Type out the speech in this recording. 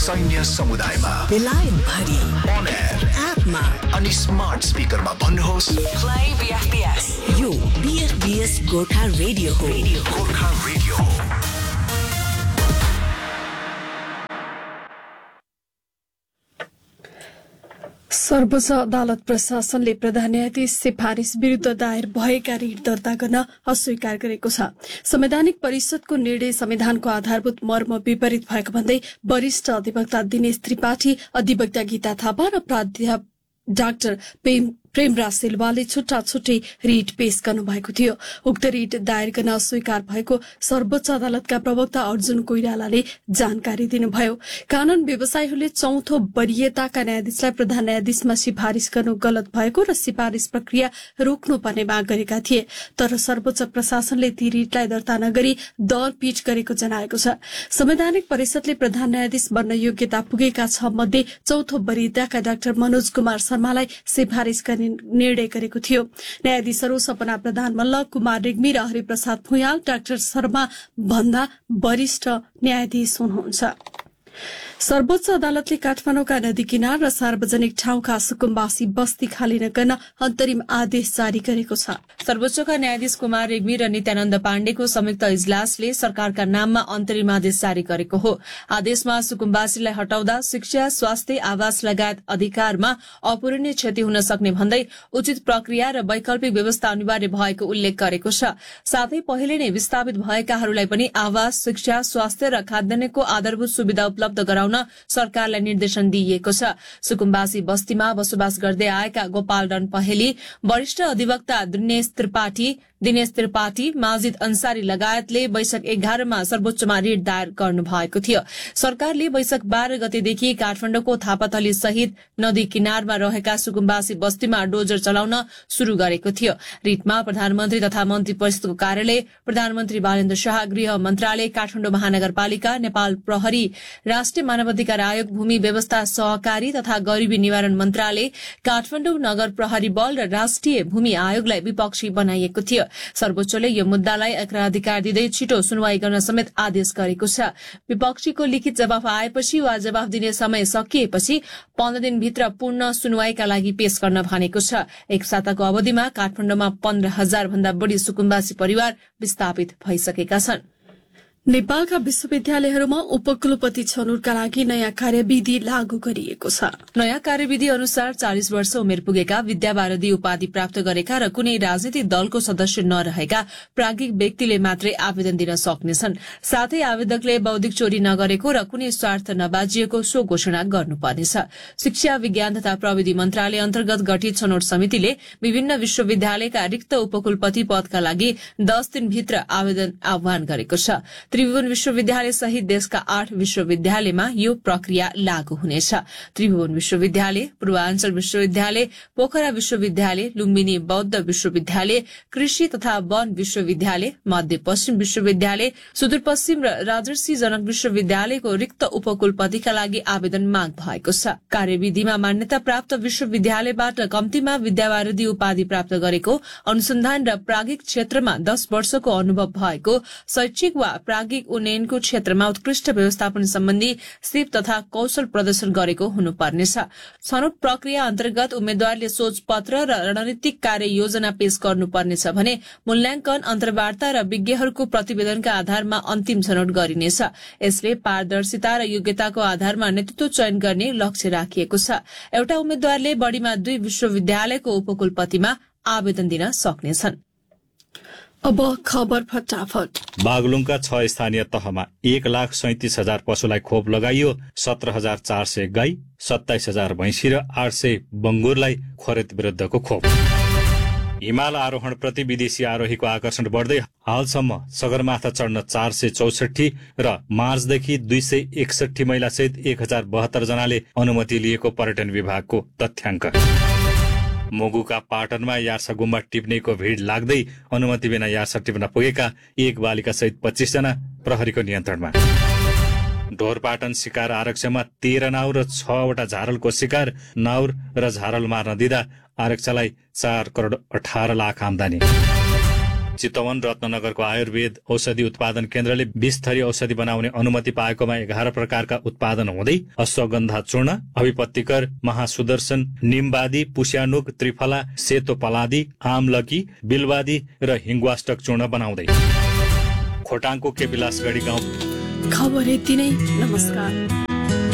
सैन्य समुदायमा, बेलायत भरि, on air, एपमा अनि स्मार्ट स्पिकरमा भन्नुहोस् Play BFBS. यो BFBS गोर्खा रेडियो हो। गोर्खा रेडियो हो। सर्वोच्च अदालत प्रशासनले प्रधान न्यायाधीश सिफारिस विरूद्ध दायर भएका रिट दर्ता गर्न अस्वीकार गरेको छ। संवैधानिक परिषदको निर्णय संविधानको आधारभूत मर्म विपरीत भएको भन्दै वरिष्ठ अधिवक्ता दिनेश त्रिपाठी, अधिवक्ता गीता थापा र प्राध्यापक डाक्टर प्रेमराज सिल्वाले छुट्टा छुट्टै रिट पेश गर्नुभएको थियो। उक्त रिट दायर गर्न अस्वीकार भएको सर्वोच्च अदालतका प्रवक्ता अर्जुन कोइरालाले जानकारी दिनुभयो। कानून व्यवसायीहरूले चौथो वरियताका न्यायाधीशलाई प्रधान न्यायाधीशमा सिफारिश गर्नु गलत भएको र सिफारिश प्रक्रिया रोक्नुपर्ने माग गरेका थिए, तर सर्वोच्च प्रशासनले ती रिटलाई दर्ता नगरी दरपीट गरेको जनाएको छ। संवैधानिक परिषदले प्रधान न्यायाधीश बन्न योग्यता पुगेका 6 मध्ये चौथो वरियताका डाक्टर मनोज कुमार शर्मालाई सिफारिश गर्ने निर्णय गरेको थियो। न्यायाधीशहरू सपना प्रधान मल्ल, कुमार रेग्मी र हरिप्रसाद भुयाल डाक्टर शर्मा भन्दा वरिष्ठ न्यायाधीश हुनुहुन्छ। सर्वोच्च अदालतले काठमाडौँका नदी किनार र सार्वजनिक ठाउँका सुकुम्बासी बस्ती खाली नगर्न अन्तरिम आदेश जारी गरेको छ। सर्वोच्चका न्यायाधीश कुमार रेग्मी र नित्यानन्द पाण्डेको संयुक्त इजलासले सरकारका नाममा अन्तरिम आदेश जारी गरेको हो। आदेशमा सुकुम्बासीलाई हटाउँदा शिक्षा, स्वास्थ्य, आवास लगायत अधिकारमा अपूरणीय क्षति हुन सक्ने भन्दै उचित प्रक्रिया र वैकल्पिक व्यवस्था अनिवार्य भएको उल्लेख गरेको छ। साथै पहिले नै विस्थापित भएकाहरूलाई पनि आवास, शिक्षा, स्वास्थ्य र खाद्यान्नको आधारभूत सुविधा उपलब्ध गराउन सरकारलाई निर्देशन दिइएको छ। सुकुम्बासी बस्तीमा बसोबास गर्दै आएका गोपाल रन पहेली, वरिष्ठ अधिवक्ता दिनेश त्रिपाठी, माजिद अन्सारी लगायतले वैशाख 11 मा सर्वोच्चमा रिट दायर गर्नुभएको थियो। सरकारले वैशाख 12 गतेदेखि काठमाडौँको थापाथली सहित नदी किनारमा रहेका सुकुम्बासी बस्तीमा डोजर चलाउन शुरू गरेको थियो। रिटमा प्रधानमन्त्री तथा मन्त्री परिषदको कार्यालय, प्रधानमन्त्री बालेन्द्र शाह, गृह मन्त्रालय, काठमाडौँ महानगरपालिका, नेपाल प्रहरी, राष्ट्रिय मानवाधिकार आयोग, भूमि व्यवस्था सहकारी तथा गरीबी निवारण मन्त्रालय, काठमाडौँ नगर प्रहरी बल र राष्ट्रिय भूमि आयोगलाई विपक्षी बनाइएको थियो। सर्वोच्चले यो मुद्दालाई अग्राधिकार दिँदै छिटो सुनवाई गर्न समेत आदेश गरेको छ। विपक्षीको लिखित जवाफ आएपछि वा जवाफ दिने समय सकिएपछि 15 दिनभित्र पूर्ण सुनवाईका लागि पेश गर्न भनेको छ। एक साताको अवधिमा काठमाडौँमा 15,000 भन्दा बढ़ी सुकुम्बासी परिवार विस्थापित भइसकेका छन्। नेपालका विश्वविद्यालयहरूमा उपकुलपति छनौटका लागि नयाँ कार्यविधि लागू गरिएको छ। नयाँ कार्यविधि अनुसार 40 वर्ष उमेर पुगेका, विद्यावारिधि उपाधि प्राप्त गरेका र कुनै राजनीतिक दलको सदस्य नरहेका प्राज्ञिक व्यक्तिले मात्रै आवेदन दिन सक्नेछन्। साथै आवेदकले बौद्धिक चोरी नगरेको र कुनै स्वार्थ नबाजिएको सो घोषणा गर्नुपर्नेछ। शिक्षा, विज्ञान तथा प्रविधि मन्त्रालय अन्तर्गत गठित छनौट समितिले विभिन्न विश्वविद्यालयका रिक्त उपकुलपति पदका लागि 10 दिनभित्र आवेदन आह्वान गरेको छ। त्रिभुवन विश्वविद्यालय सहित देशका 8 विश्वविद्यालयमा यो प्रक्रिया लागू हुनेछ। त्रिभुवन विश्वविद्यालय, पूर्वाञ्चल विश्वविद्यालय, पोखरा विश्वविद्यालय, लुम्बिनी बौद्ध विश्वविद्यालय, कृषि तथा वन विश्वविद्यालय, मध्यपश्चिम विश्वविद्यालय, सुदूरपश्चिम र राजर्षि जनक विश्वविद्यालयको रिक्त उपकुलपतिका लागि आवेदन माग भएको छ। कार्यविधिमा मान्यता प्राप्त विश्वविद्यालयबाट कम्तीमा विद्यावारिधि उपाधि प्राप्त गरेको, अनुसन्धान र प्राज्ञिक क्षेत्रमा 10 वर्षको अनुभव भएको, शैक्षिक वा प्राज्ञिक उन्नयनको क्षेत्रमा उत्कृष्ट व्यवस्थापन सम्बन्धी सिप तथा कौशल प्रदर्शन गरेको हुनुपर्नेछ। छनौट प्रक्रिया अन्तर्गत उम्मेद्वारले सोचपत्र र रणनीतिक कार्य योजना पेश गर्नुपर्नेछ भने मूल्याङ्कन, अन्तर्वार्ता र विज्ञहरूको प्रतिवेदनका आधारमा अन्तिम छनौट गरिनेछ। यसले पारदर्शिता र योग्यताको आधारमा नेतृत्व चयन गर्ने लक्ष्य राखिएको छ। एउटा उम्मेद्वारले बढ़ीमा 2 विश्वविद्यालयको उपकुलपतिमा आवेदन दिन सक्नेछन्। अब खबर फटाफट। बागलुङका 6 स्थानीय तहमा 1,37,000 पशुलाई खोप लगाइयो। 17,400 गाई, 27,000 भैँसी र 800 बङ्गुरलाई खोरेत विरुद्धको खोप। हिमाल आरोहण प्रति विदेशी आरोहीको आकर्षण बढ्दै हालसम्म सगरमाथा चढ्न 464 र मार्चदेखि 261 महिलासहित 1072 जनाले अनुमति लिएको पर्यटन विभागको तथ्याङ्क। मोगुका पाटनमा यार्सा गुम्बा टिप्नेको भिड लाग्दै अनुमति बिना यार्सा टिप्न पुगेका 1 बालिका सहित 25 जना प्रहरीको नियन्त्रणमा। ढोरपाटन शिकार आरक्षमा 13 नाउर र 6 वटा झारलको शिकार। नाउर र झारल मार्न दिँदा आरक्षलाई 4 करोड 18 लाख आमदानी। चितवन रत्नगरको आयुर्वेद औषधि उत्पादन केन्द्रले 20 थरी औषधि बनाउने अनुमति पाएकोमा 11 प्रकारका उत्पादन हुँदै अश्वगन्धा चूर्ण, अभिपत्तिकर, महासुदर्शन, निमवादी, पुस्यानुक, त्रिफला, सेतो पलादी, आमलकी, बिलवादी र हिङ्गवाष्टक चूर्ण बनाउँदै। खोटाङको केपिलासगढी गाउँ खबर यति नै। नमस्कार।